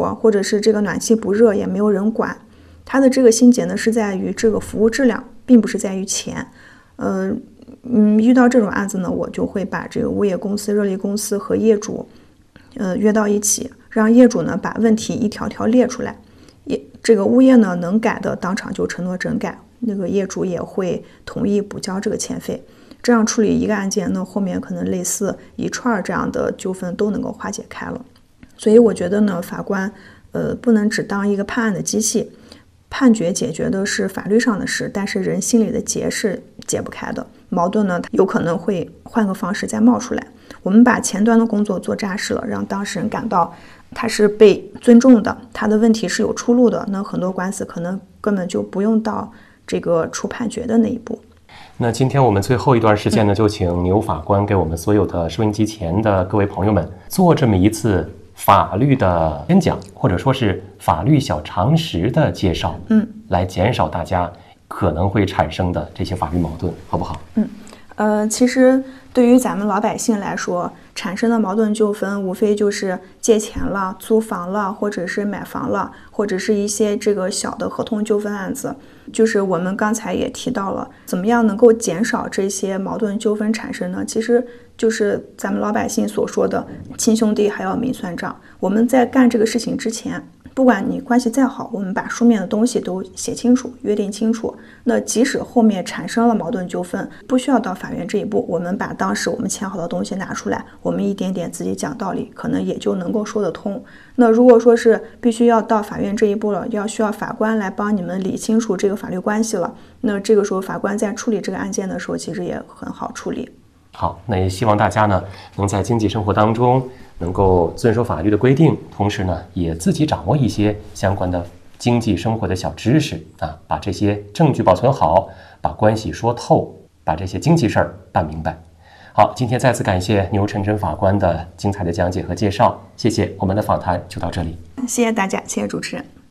火，或者是这个暖气不热也没有人管。它的这个心结呢是在于这个服务质量，并不是在于钱。遇到这种案子呢，我就会把这个物业公司、热力公司和业主约到一起，让业主呢把问题一条条列出来。这个物业呢能改的当场就承诺整改，那个业主也会同意补交这个欠费。这样处理一个案件，那后面可能类似一串这样的纠纷都能够化解开了。所以我觉得呢，法官不能只当一个判案的机器，判决解决的是法律上的事，但是人心里的结是解不开的，矛盾呢有可能会换个方式再冒出来。我们把前端的工作做扎实了，让当事人感到他是被尊重的，他的问题是有出路的，那很多官司可能根本就不用到这个出判决的那一步。 那今天我们最后一段时间呢，就请牛法官给我们所有的收音机前的各位朋友们做这么一次法律的宣讲，或者说是法律小常识的介绍，来减少大家可能会产生的这些法律矛盾，好不好？ 其实对于咱们老百姓来说，产生的矛盾纠纷无非就是借钱了、租房了，或者是买房了，或者是一些这个小的合同纠纷案子。就是我们刚才也提到了，怎么样能够减少这些矛盾纠纷产生呢？其实就是咱们老百姓所说的亲兄弟还要明算账。我们在干这个事情之前，不管你关系再好，我们把书面的东西都写清楚、约定清楚。那即使后面产生了矛盾纠纷，不需要到法院这一步，我们把当时我们签好的东西拿出来，我们一点点自己讲道理，可能也就能够说得通。那如果说是必须要到法院这一步了，需要法官来帮你们理清楚这个法律关系了，那这个时候法官在处理这个案件的时候，其实也很好处理。 好，那也希望大家呢能在经济生活当中能够遵守法律的规定，同时呢也自己掌握一些相关的经济生活的小知识啊，把这些证据保存好，把关系说透，把这些经济事儿办明白。好，今天再次感谢牛晨晨法官的精彩的讲解和介绍，谢谢。我们的访谈就到这里， 谢谢大家，谢谢主持人。